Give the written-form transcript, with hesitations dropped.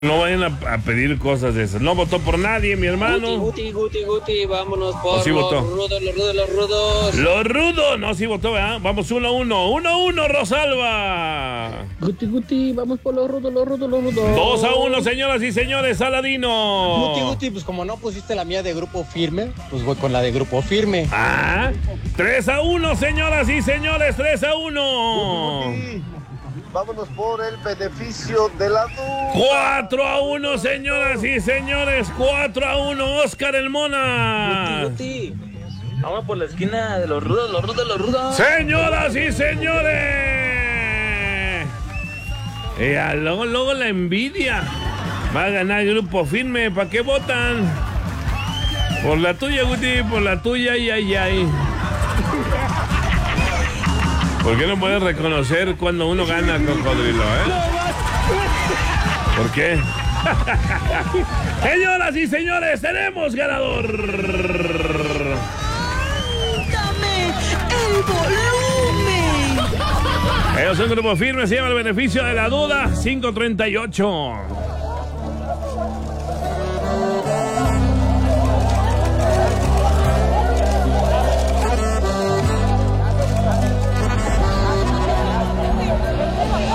No vayan a pedir cosas de esas. No votó por nadie, mi hermano. Guti, vámonos por sí los votó. rudos. Los rudos, no, sí votó, ¿verdad? Vamos 1-1, 1-1, Rosalba. Guti, vamos por los rudos. 2-1, señoras y señores, Saladino. Guti, pues como no pusiste la mía de Grupo Firme, pues voy con la de Grupo Firme. 3-1, señoras y señores, 3-1. Vámonos por el beneficio de la duda. 4-1, señoras y señores, 4-1, Oscar el Mona. Guti. Vamos por la esquina de los rudos. Señoras y señores. Luego la envidia. Va a ganar el Grupo Firme. ¿Para qué votan? Por la tuya, Guti, por la tuya, ay. ¿Por qué no puedes reconocer cuando uno gana, cocodrilo, ¿Por qué? Señoras y señores, tenemos ganador. ¡Dame el volumen! Ellos son Grupo Firme, se llama el beneficio de la duda, 538.